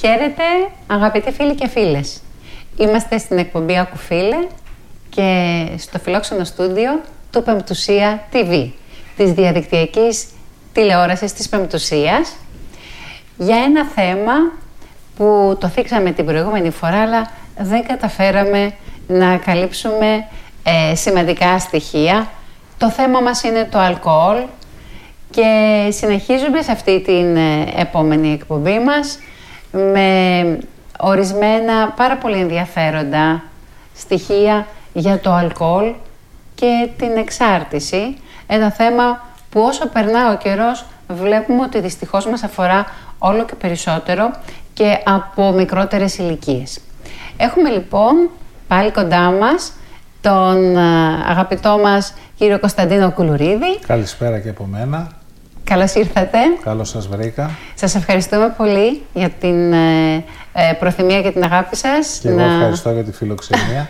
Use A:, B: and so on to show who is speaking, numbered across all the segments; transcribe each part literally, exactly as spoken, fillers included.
A: Χαίρετε αγαπητοί φίλοι και φίλες. Είμαστε στην εκπομπή Άκου Φίλε και στο φιλόξενο στούντιο του Πεμπτουσία τι βι, της διαδικτυακής τηλεόρασης της Πεμπτουσίας, για ένα θέμα που το θίξαμε την προηγούμενη φορά, αλλά δεν καταφέραμε να καλύψουμε ε, σημαντικά στοιχεία. Το θέμα μας είναι το αλκοόλ και συνεχίζουμε σε αυτή την ε, επόμενη εκπομπή μας με ορισμένα πάρα πολύ ενδιαφέροντα στοιχεία για το αλκοόλ και την εξάρτηση. Ένα θέμα που όσο περνά ο καιρός βλέπουμε ότι δυστυχώς μας αφορά όλο και περισσότερο και από μικρότερες ηλικίες. Έχουμε λοιπόν πάλι κοντά μας τον αγαπητό μας κύριο Κωνσταντίνο Κουλουρίδη.
B: Καλησπέρα και από μένα.
A: Καλώς ήρθατε.
B: Καλώς σας βρήκα.
A: Σας ευχαριστούμε πολύ για την ε, προθυμία και την αγάπη σας.
B: Και να... εγώ ευχαριστώ για τη φιλοξενία.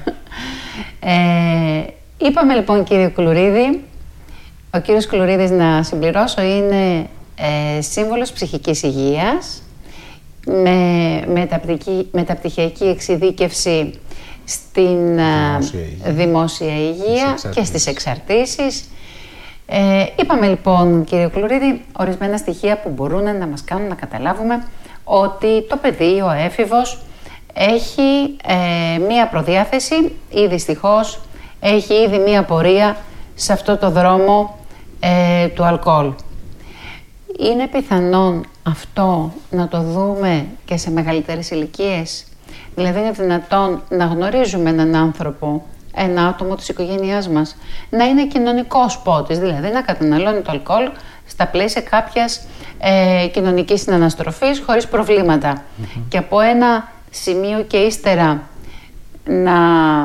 A: ε, είπαμε λοιπόν κύριε Κουλουρίδη, ο κύριος Κουλουρίδης, να συμπληρώσω, είναι ε, σύμβολος ψυχικής υγείας με μεταπτυχιακή, μεταπτυχιακή εξειδίκευση στην δημόσια υγεία, δημόσια υγεία και στις εξαρτήσεις. Ε, είπαμε λοιπόν κύριε Κουλουρίδη ορισμένα στοιχεία που μπορούν να μας κάνουν να καταλάβουμε ότι το παιδί, ο έφηβος, έχει ε, μία προδιάθεση ή δυστυχώς έχει ήδη μία πορεία σε αυτό το δρόμο ε, του αλκοόλ. Είναι πιθανόν αυτό να το δούμε και σε μεγαλύτερες ηλικίες? Δηλαδή είναι δυνατόν να γνωρίζουμε έναν άνθρωπο, ένα άτομο της οικογένειάς μας, να είναι κοινωνικός πότης, δηλαδή να καταναλώνει το αλκοόλ στα πλαίσια κάποιας ε, κοινωνικής συναναστροφής χωρίς προβλήματα, mm-hmm. και από ένα σημείο και ύστερα να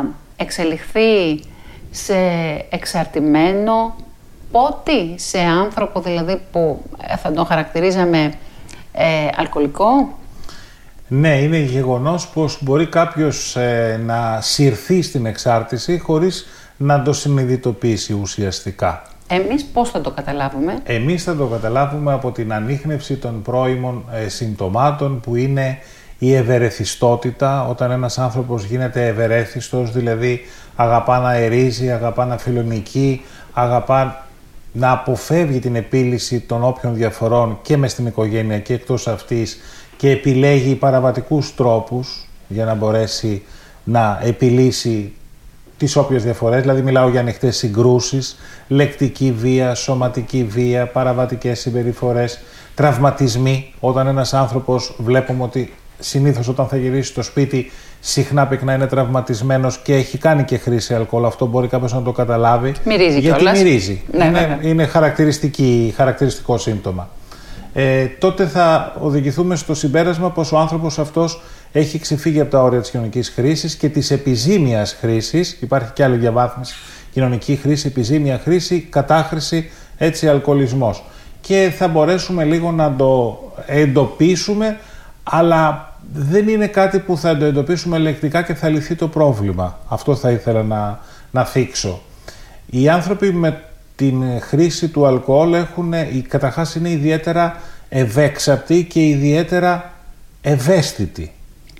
A: εξελιχθεί σε εξαρτημένο πότη, σε άνθρωπο δηλαδή που θα τον χαρακτηρίζαμε ε, αλκοολικό.
B: Ναι, είναι γεγονός πως μπορεί κάποιος ε, να συρθεί στην εξάρτηση χωρίς να το συνειδητοποιήσει ουσιαστικά.
A: Εμείς πώς θα το καταλάβουμε?
B: Εμείς θα το καταλάβουμε από την ανίχνευση των πρώιμων ε, συμπτωμάτων, που είναι η ευερεθιστότητα. Όταν ένας άνθρωπος γίνεται ευερέθιστος, δηλαδή αγαπά να αερίζει, αγαπά να φιλονικεί, αγαπά να αποφεύγει την επίλυση των όποιων διαφορών και μες στην οικογένεια και εκτός αυτής, και επιλέγει παραβατικούς τρόπους για να μπορέσει να επιλύσει τις όποιες διαφορές, δηλαδή μιλάω για ανοιχτές συγκρούσεις, λεκτική βία, σωματική βία, παραβατικές συμπεριφορές, τραυματισμοί. Όταν ένας άνθρωπος βλέπουμε ότι συνήθως όταν θα γυρίσει στο σπίτι συχνά πυκνά είναι τραυματισμένος και έχει κάνει και χρήση αλκοόλ, αυτό μπορεί κάποιος να το καταλάβει.
A: Μυρίζει
B: γιατί
A: κιόλας.
B: Μυρίζει.
A: Ναι,
B: είναι είναι χαρακτηριστική, χαρακτηριστικό σύμπτωμα. Ε, τότε θα οδηγηθούμε στο συμπέρασμα πως ο άνθρωπος αυτός έχει ξεφύγει από τα όρια της κοινωνικής χρήσης και της επιζήμιας χρήσης. Υπάρχει και άλλη διαβάθμιση: κοινωνική χρήση, επιζήμια χρήση, κατάχρηση, έτσι αλκοολισμός. Και θα μπορέσουμε λίγο να το εντοπίσουμε, αλλά δεν είναι κάτι που θα το εντοπίσουμε ελεκτικά και θα λυθεί το πρόβλημα. Αυτό θα ήθελα να, να θίξω. Οι άνθρωποι με την χρήση του αλκοόλ έχουν, καταρχάς είναι ιδιαίτερα ευέξαπτοι και ιδιαίτερα ευαίσθητοι.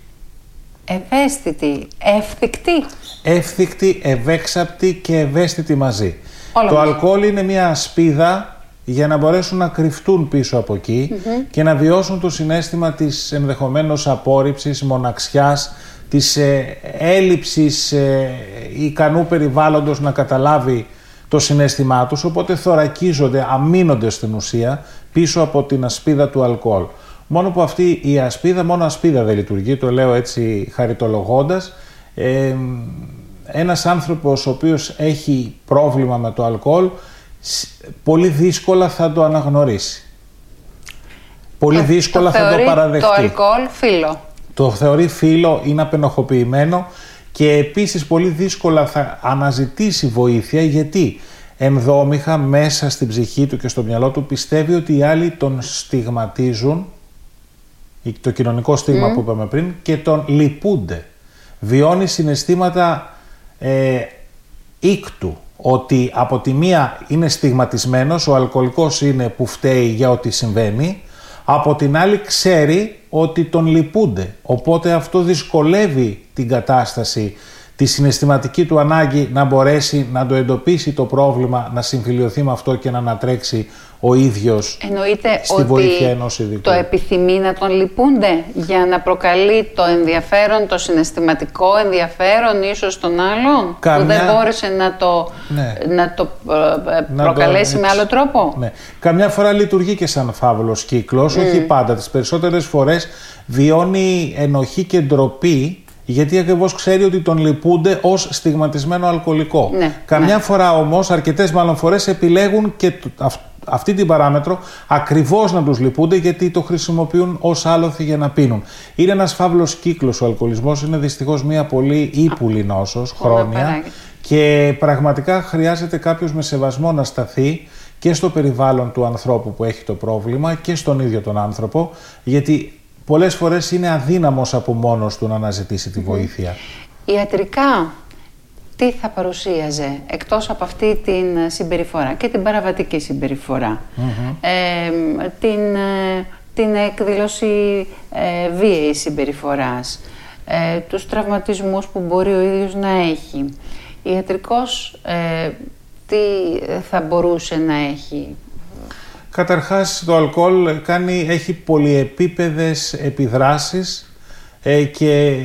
A: Ευαίσθητοι, εύθυκτοι.
B: Εύθυκτοι, ευέξαπτοι και ευαίσθητοι μαζί.
A: Όλα
B: το
A: μαζί.
B: αλκοόλ είναι μια ασπίδα για να μπορέσουν να κρυφτούν πίσω από εκεί, mm-hmm. και να βιώσουν το συναίσθημα της ενδεχομένως απόρριψης, μοναξιάς, της ε, έλλειψης ε, ικανού περιβάλλοντος να καταλάβει το συναίσθημά τους, οπότε θωρακίζονται, αμήνονται στην ουσία πίσω από την ασπίδα του αλκοόλ. Μόνο που αυτή η ασπίδα, μόνο ασπίδα δεν λειτουργεί, το λέω έτσι χαριτολογώντας. Ε, ένας άνθρωπος ο οποίος έχει πρόβλημα με το αλκοόλ πολύ δύσκολα θα το αναγνωρίσει. Πολύ
A: το,
B: δύσκολα
A: το
B: θα το παραδεχτεί.
A: Το αλκοόλ φίλο.
B: Το θεωρεί φίλο, είναι απενοχοποιημένο και επίσης πολύ δύσκολα θα αναζητήσει βοήθεια, γιατί ενδόμηχα μέσα στην ψυχή του και στο μυαλό του πιστεύει ότι οι άλλοι τον στιγματίζουν, το κοινωνικό στίγμα mm. που είπαμε πριν, και τον λυπούνται. Βιώνει συναισθήματα ε, ήκτου, ότι από τη μία είναι στιγματισμένος, ο αλκοολικός είναι που φταίει για ό,τι συμβαίνει, Από την άλλη ξέρει ότι τον λυπούνται, οπότε αυτό δυσκολεύει την κατάσταση, τη συναισθηματική του ανάγκη να μπορέσει να το εντοπίσει το πρόβλημα, να συμφιλιωθεί με αυτό και να ανατρέξει ο ίδιος
A: Εννοείται
B: στη βοήθεια ενός ειδικού.
A: Το επιθυμεί να τον λυπούνται για να προκαλεί το ενδιαφέρον, το συναισθηματικό ενδιαφέρον ίσως των άλλων, Καμιά... που δεν μπόρεσε να το, ναι. να το να προκαλέσει το... με άλλο τρόπο.
B: Ναι. Καμιά φορά λειτουργεί και σαν φαύλος κύκλος, mm. όχι πάντα. Τις περισσότερες φορές βιώνει ενοχή και ντροπή, γιατί ακριβώς ξέρει ότι τον λυπούνται ως στιγματισμένο αλκοολικό. Ναι, Καμιά ναι. φορά όμως, αρκετές μάλλον φορές, επιλέγουν και αυτή την παράμετρο ακριβώς να τους λυπούνται, γιατί το χρησιμοποιούν ως άλοθη για να πίνουν. Είναι ένας φαύλος κύκλος ο αλκοολισμός, είναι δυστυχώς μια πολύ ύπουλη νόσος, χρόνια, και πραγματικά χρειάζεται κάποιος με σεβασμό να σταθεί και στο περιβάλλον του ανθρώπου που έχει το πρόβλημα και στον ίδιο τον άνθρωπο, γιατί πολλές φορές είναι αδύναμος από μόνος του να αναζητήσει τη βοήθεια.
A: Ιατρικά, τι θα παρουσίαζε εκτός από αυτή την συμπεριφορά και την παραβατική συμπεριφορά, mm-hmm. ε, την, την εκδήλωση ε, βίαιης συμπεριφοράς, ε, τους τραυματισμούς που μπορεί ο ίδιος να έχει. Ιατρικός, ε, τι θα μπορούσε να έχει?
B: Καταρχάς, το αλκοόλ κάνει, έχει πολυεπίπεδες επιδράσεις ε, και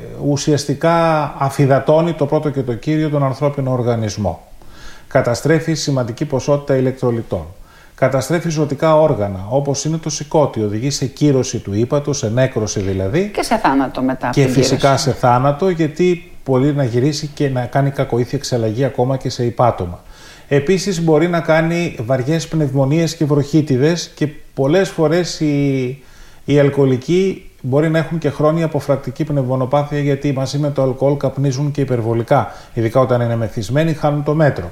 B: ουσιαστικά αφυδατώνει το πρώτο και το κύριο τον ανθρώπινο οργανισμό. Καταστρέφει σημαντική ποσότητα ηλεκτρολιτών. Καταστρέφει ζωτικά όργανα, όπως είναι το σηκώτη. Οδηγεί σε κύρωση του ύπατου, σε νέκρωση δηλαδή.
A: Και σε θάνατο μετά.
B: Και φυσικά κύρωση. σε θάνατο, γιατί μπορεί να γυρίσει και να κάνει κακοήθεια εξαλλαγή ακόμα και σε υπάτωμα. Επίσης μπορεί να κάνει βαριές πνευμονίες και βροχίτιδες, και πολλές φορές οι, οι αλκοολικοί μπορεί να έχουν και χρόνια αποφρακτική πνευμονοπάθεια, γιατί μαζί με το αλκοόλ καπνίζουν και υπερβολικά. Ειδικά όταν είναι μεθυσμένοι, χάνουν το μέτρο.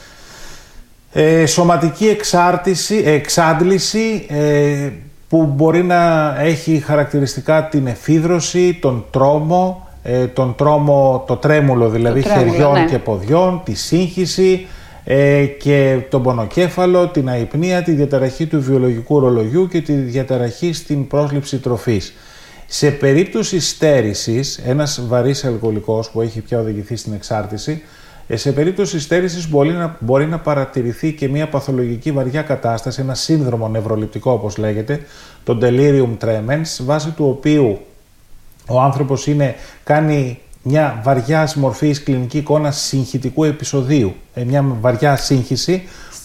B: Ε, σωματική εξάρτηση, εξάντληση ε, που μπορεί να έχει χαρακτηριστικά την εφίδρωση, τον τρόμο, ε, τον τρόμο, το τρέμουλο δηλαδή το τρέμουλο, χεριών ναι. και ποδιών, τη σύγχυση, Ε, και τον πονοκέφαλο, την αϊπνία, τη διαταραχή του βιολογικού ρολογιού και τη διαταραχή στην πρόσληψη τροφής. Σε περίπτωση στέρησης, ένας βαρύς αλκοολικός που έχει πια οδηγηθεί στην εξάρτηση, σε περίπτωση στέρησης μπορεί να, μπορεί να παρατηρηθεί και μια παθολογική βαριά κατάσταση, ένα σύνδρομο νευροληπτικό όπως λέγεται, το delirium tremens, βάσει του οποίου ο άνθρωπος είναι, κάνει μια βαριά μορφής κλινική εικόνα συγχυτικού επεισοδίου, μια βαριά σύγχυση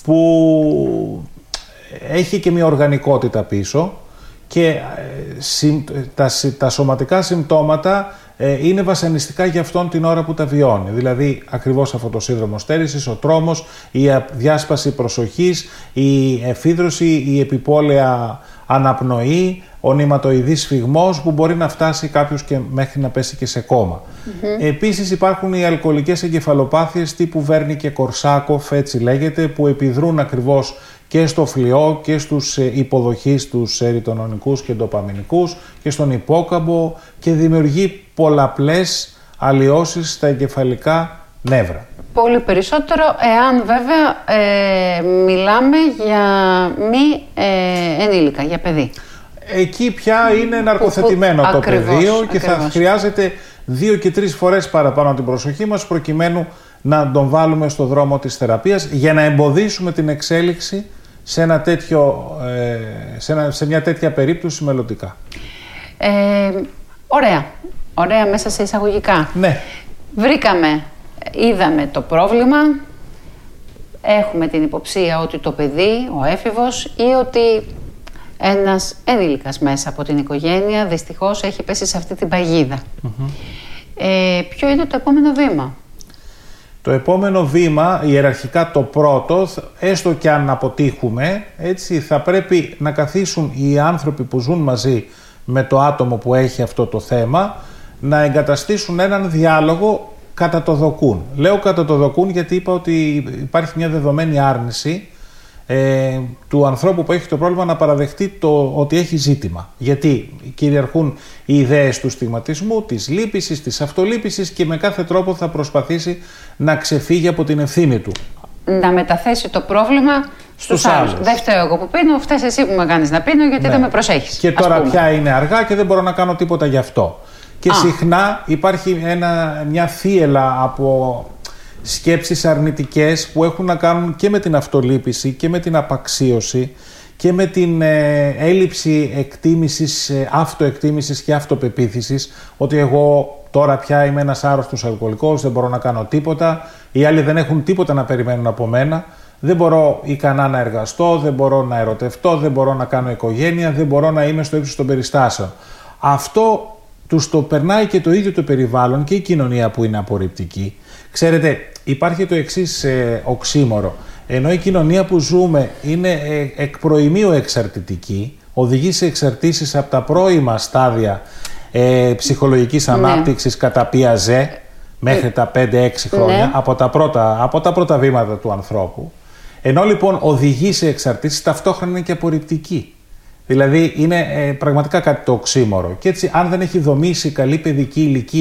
B: που έχει και μια οργανικότητα πίσω, και τα, τα σωματικά συμπτώματα είναι βασανιστικά για αυτόν την ώρα που τα βιώνει. Δηλαδή ακριβώς αυτό το σύνδρομο στέρησης, ο τρόμος, η διάσπαση προσοχής, η εφίδρωση, η επιπόλαια αναπνοή, ο νηματοειδής σφυγμός που μπορεί να φτάσει κάποιος και μέχρι να πέσει και σε κόμμα. Mm-hmm. Επίσης υπάρχουν οι αλκοολικές εγκεφαλοπάθειες τύπου Βέρνη και Κορσάκοφ, έτσι λέγεται, που επιδρούν ακριβώς και στο φλοιό και στους υποδοχείς τους εριτονονικούς και ντοπαμινικούς και στον υπόκαμπο, και δημιουργεί πολλαπλές αλλοιώσεις στα εγκεφαλικά νεύρα.
A: Πολύ περισσότερο εάν βέβαια ε, μιλάμε για μη ε, ενήλικα, για παιδί.
B: Εκεί πια είναι ναρκοθετημένο που, που, το ακριβώς, πεδίο και ακριβώς. θα χρειάζεται δύο και τρεις φορές παραπάνω την προσοχή μας προκειμένου να τον βάλουμε στο δρόμο της θεραπείας, για να εμποδίσουμε την εξέλιξη σε, ένα τέτοιο, ε, σε, ένα, σε μια τέτοια περίπτωση μελλοντικά.
A: Ε, ωραία. Ωραία μέσα σε εισαγωγικά.
B: Ναι.
A: Βρήκαμε, είδαμε το πρόβλημα, έχουμε την υποψία ότι το παιδί, ο έφηβος, ή ότι ένας ενήλικας μέσα από την οικογένεια δυστυχώς έχει πέσει σε αυτή την παγίδα. Mm-hmm. Ε, ποιο είναι το επόμενο βήμα?
B: Το επόμενο βήμα, ιεραρχικά το πρώτο, έστω και αν αποτύχουμε, έτσι, θα πρέπει να καθίσουν οι άνθρωποι που ζουν μαζί με το άτομο που έχει αυτό το θέμα, να εγκαταστήσουν έναν διάλογο κατά το δοκούν. Λέω κατά το δοκούν γιατί είπα ότι υπάρχει μια δεδομένη άρνηση ε, του ανθρώπου που έχει το πρόβλημα να παραδεχτεί το ότι έχει ζήτημα. Γιατί κυριαρχούν οι ιδέες του στιγματισμού, της λύπησης, της αυτολύπησης, και με κάθε τρόπο θα προσπαθήσει να ξεφύγει από την ευθύνη του.
A: Να μεταθέσει το πρόβλημα στους άλλους. Δεν φταίω εγώ που πίνω, φταίς εσύ που με κάνεις να πίνω, γιατί ναι. δεν με προσέχεις.
B: Και τώρα πια είναι αργά και δεν μπορώ να κάνω τίποτα γι' αυτό. Και Α. συχνά υπάρχει ένα, μια θύελλα από σκέψεις αρνητικές που έχουν να κάνουν και με την αυτολύπηση και με την απαξίωση και με την ε, έλλειψη εκτίμησης, ε, αυτοεκτίμησης και αυτοπεποίθησης, ότι εγώ τώρα πια είμαι ένας άρρωστος αλκοολικός, δεν μπορώ να κάνω τίποτα, οι άλλοι δεν έχουν τίποτα να περιμένουν από μένα, δεν μπορώ ικανά να εργαστώ, δεν μπορώ να ερωτευτώ, δεν μπορώ να κάνω οικογένεια, δεν μπορώ να είμαι στο ύψος των περιστάσεων. Αυτό τους το περνάει και το ίδιο το περιβάλλον και η κοινωνία που είναι απορριπτική. Ξέρετε, υπάρχει το εξής ε, οξύμορο. Ενώ η κοινωνία που ζούμε είναι ε, εκ προημίου εξαρτητική, οδηγεί σε εξαρτήσεις από τα πρώιμα στάδια ε, ψυχολογικής ναι. ανάπτυξης κατά Πιαζέ μέχρι ε, τα πέντε έξι χρόνια, ναι. από, τα πρώτα, από τα πρώτα βήματα του ανθρώπου. Ενώ λοιπόν οδηγεί σε εξαρτήσεις, ταυτόχρονα είναι και απορριπτική. Δηλαδή είναι ε, πραγματικά κάτι το οξύμορο. Και έτσι, αν δεν έχει δομήσει καλή παιδική ηλικία